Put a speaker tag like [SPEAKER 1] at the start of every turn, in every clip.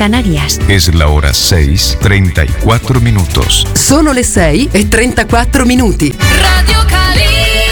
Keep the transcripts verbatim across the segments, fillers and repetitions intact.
[SPEAKER 1] Canarias.
[SPEAKER 2] Es la hora seis, treinta y cuatro minutos.
[SPEAKER 3] Sono le sei e trentaquattro minuti.
[SPEAKER 4] Radio Calima.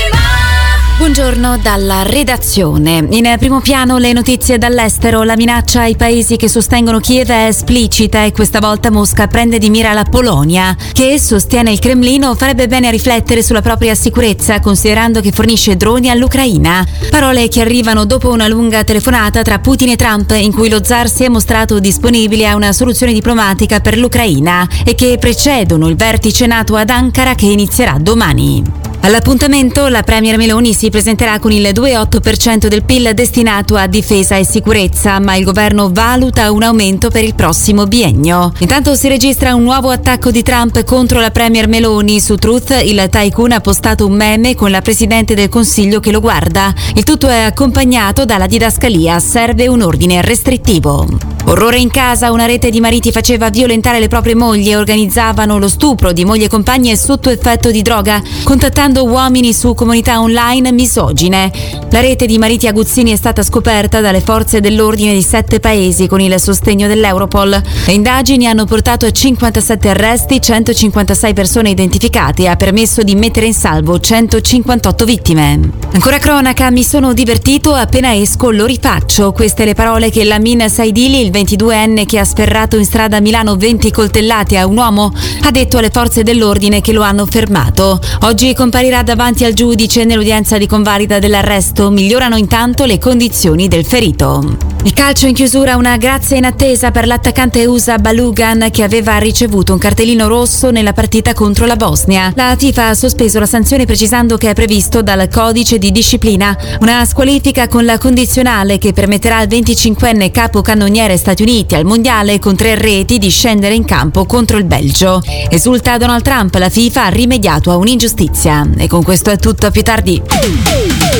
[SPEAKER 5] Buongiorno dalla redazione. In primo piano le notizie dall'estero. La minaccia ai paesi che sostengono Kiev è esplicita e questa volta Mosca prende di mira la Polonia, che, sostiene il Cremlino, farebbe bene a riflettere sulla propria sicurezza considerando che fornisce droni all'Ucraina. Parole che arrivano dopo una lunga telefonata tra Putin e Trump in cui lo zar si è mostrato disponibile a una soluzione diplomatica per l'Ucraina e che precedono il vertice NATO ad Ankara che inizierà domani. All'appuntamento la premier Meloni si presenterà con il due virgola otto per cento del P I L destinato a difesa e sicurezza, ma il governo valuta un aumento per il prossimo biennio. Intanto si registra un nuovo attacco di Trump contro la premier Meloni. Su Truth il tycoon ha postato un meme con la presidente del Consiglio che lo guarda. Il tutto è accompagnato dalla didascalia: serve un ordine restrittivo. Orrore in casa, una rete di mariti faceva violentare le proprie mogli e organizzavano lo stupro di mogli e compagne sotto effetto di droga, contattando uomini su comunità online misogine. La rete di mariti aguzzini è stata scoperta dalle forze dell'ordine di sette paesi con il sostegno dell'Europol. Le indagini hanno portato a cinquantasette arresti, centocinquantasei persone identificate e ha permesso di mettere in salvo centocinquantotto vittime. Ancora cronaca, mi sono divertito, appena esco lo rifaccio. Queste le parole che Lamin Saidili, il ventiduenne che ha sferrato in strada a Milano venti coltellate a un uomo, ha detto alle forze dell'ordine che lo hanno fermato. Oggi comparirà davanti al giudice nell'udienza di convalida dell'arresto. Migliorano intanto le condizioni del ferito. Il calcio in chiusura, una grazia in attesa per l'attaccante U S A Balugan che aveva ricevuto un cartellino rosso nella partita contro la Bosnia. La FIFA ha sospeso la sanzione precisando che è previsto dal codice di disciplina una squalifica con la condizionale che permetterà al venticinquenne capocannoniere Stati Uniti al mondiale con tre reti di scendere in campo contro il Belgio. Esulta Donald Trump, la FIFA ha rimediato a un'ingiustizia. E con questo è tutto, a più tardi.